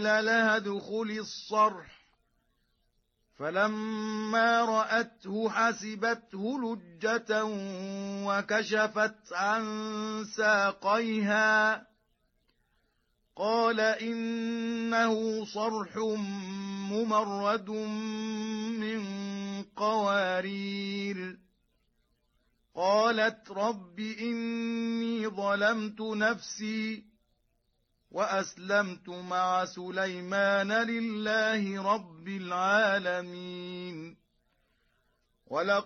لها ادخلي الصرح، فلما رأته حسبته لجة وكشفت عن ساقيها، قال إنه صرح ممرد من قوارير. قالت رب إني ظلمت نفسي وأسلمت مع سليمان لله رب العالمين. ولقد